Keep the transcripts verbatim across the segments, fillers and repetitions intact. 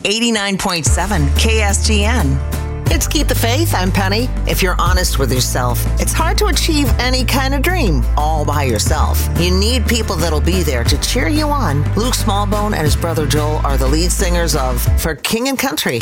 eighty-nine point seven K S G N. It's Keep the Faith. I'm Penny. If you're honest with yourself, it's hard to achieve any kind of dream all by yourself. You need people that'll be there to cheer you on. Luke Smallbone and his brother Joel are the lead singers of For King and Country.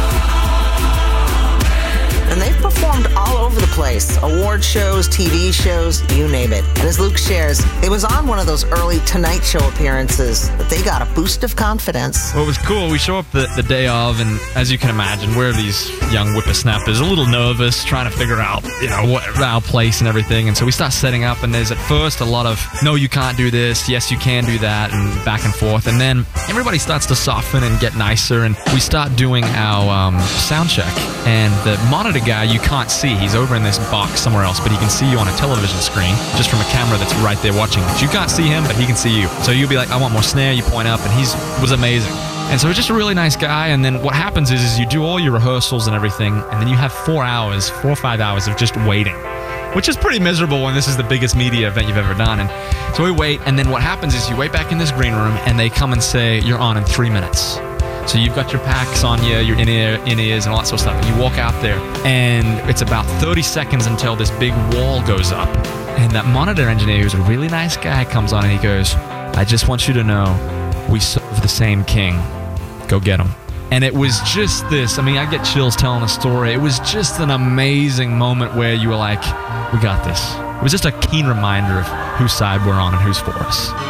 And they've performed all over the place. Award shows, T V shows, you name it. And as Luke shares, it was on one of those early Tonight Show appearances that they got a boost of confidence. Well, it was cool. We show up the, the day of, and as you can imagine, we're these young whippersnappers, a little nervous, trying to figure out, you know, what our place and everything. And so we start setting up, and there's at first a lot of, no, you can't do this, yes, you can do that, and back and forth. And then everybody starts to soften and get nicer, and we start doing our um, sound check. And the monitor guy you can't see. He's over in this box somewhere else, but he can see you on a television screen just from a camera that's right there watching. But you can't see him, but he can see you. So you'll be like, I want more snare. You point up, and he's was amazing. And so he's just a really nice guy. And then what happens is, is you do all your rehearsals and everything, and then you have four hours, four or five hours of just waiting, which is pretty miserable when this is the biggest media event you've ever done. And so we wait, and then what happens is you wait back in this green room, and they come and say, you're on in three minutes. So you've got your packs on you, your in-ear, in-ears, and all that sort of stuff. And you walk out there, and it's about thirty seconds until this big wall goes up. And that monitor engineer, who's a really nice guy, comes on and he goes, I just want you to know, we serve the same king. Go get him. And it was just this, I mean, I get chills telling a story. It was just an amazing moment where you were like, we got this. It was just a keen reminder of whose side we're on and who's for us.